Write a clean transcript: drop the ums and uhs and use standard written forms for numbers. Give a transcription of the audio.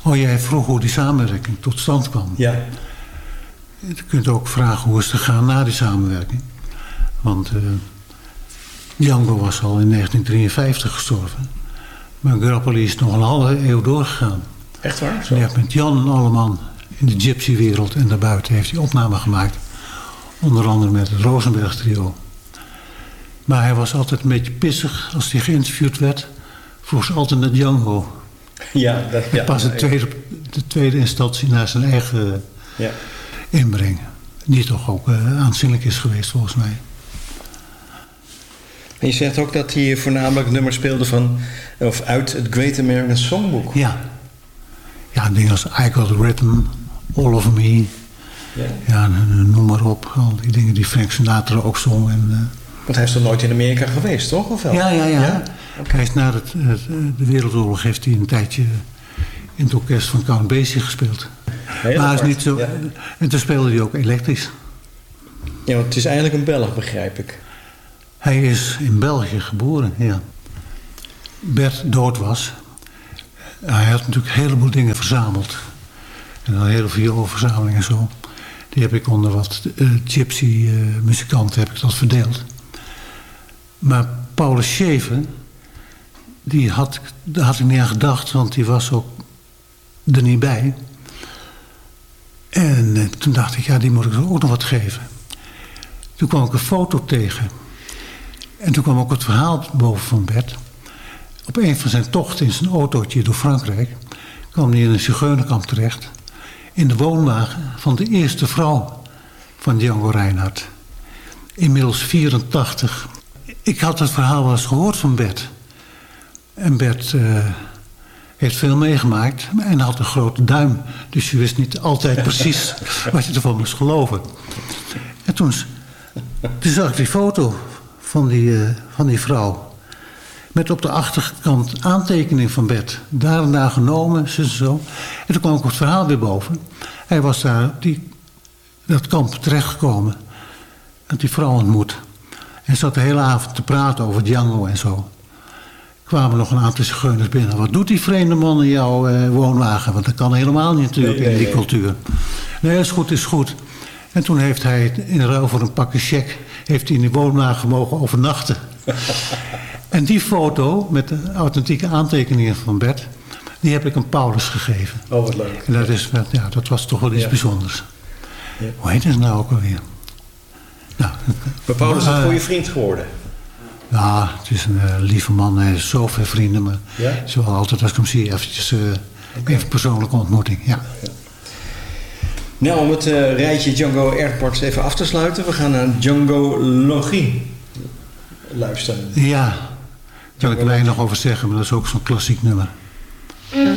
Oh, jij vroeg hoe die samenwerking tot stand kwam. Ja. Je kunt ook vragen hoe is het gegaan na die samenwerking. Want Django was al in 1953 gestorven. Maar Grappelli is nog een halve eeuw doorgegaan. Echt waar? Zo. Hij heeft met Jan Alleman in de gypsy-wereld en daarbuiten heeft hij opnamen gemaakt. Onder andere met het Rosenberg trio. Maar hij was altijd een beetje pissig als hij geïnterviewd werd. Vroeg ze altijd naar Django. Ja, Pas de tweede instantie naar zijn eigen inbreng. Die toch ook aanzienlijk is geweest volgens mij. En je zegt ook dat hij voornamelijk nummers speelde uit het Great American Songbook. Ja. Ja, dingen als I Got a Rhythm, All of Me. Ja, noem maar op. Al die dingen die Frank Sinatra ook zong. Want hij is toch nooit in Amerika geweest, toch? Of wel? Ja. Okay. Hij is na de Wereldoorlog heeft hij een tijdje in het orkest van Count Basie gespeeld. Heel maar hij is apart, niet zo. ja. En toen speelde hij ook elektrisch. Ja, want het is eigenlijk een Belg, begrijp ik. Hij is in België geboren, ja. Bert dood was. Hij had natuurlijk een heleboel dingen verzameld. En een hele vioolverzameling en zo. Die heb ik onder wat gypsy muzikanten heb ik dat verdeeld. Maar Paulus Scheven, daar had ik niet aan gedacht, want die was ook er niet bij. En toen dacht ik, ja, die moet ik ook nog wat geven. Toen kwam ik een foto tegen. En toen kwam ook het verhaal boven van Bert. Op een van zijn tochten in zijn autootje door Frankrijk kwam hij in een zigeunerkamp terecht. In de woonwagen van de eerste vrouw van Django Reinhardt. Inmiddels 84. Ik had het verhaal wel eens gehoord van Bert. En Bert heeft veel meegemaakt en had een grote duim. Dus je wist niet altijd precies wat je ervan moest geloven. En toen zag ik die foto van die vrouw. Met op de achterkant aantekening van Bert. Daar en daar genomen, zo. En toen kwam ook het verhaal weer boven. Hij was daar op dat kamp terechtgekomen. En die vrouw ontmoet. En zat de hele avond te praten over Django en zo. Kwamen nog een aantal zigeuners binnen. Wat doet die vreemde man in jouw woonwagen? Want dat kan helemaal niet natuurlijk in die cultuur. Nee, is goed. En toen heeft hij in ruil voor een pakje check heeft hij in die woonwagen mogen overnachten. En die foto met de authentieke aantekeningen van Bert, die heb ik aan Paulus gegeven. Oh, wat leuk. En dat was toch wel iets bijzonders. Ja. Hoe heet het nou ook alweer? Nou, maar Paulus is een goede vriend geworden. Ja, het is een lieve man. Hij heeft zoveel vrienden. Maar zo altijd als ik hem zie, eventjes even persoonlijke ontmoeting. Ja. Nou, om het rijtje Django Airports even af te sluiten. We gaan naar Djangologie luisteren. Ja, daar kan ik er weinig over zeggen. Maar dat is ook zo'n klassiek nummer.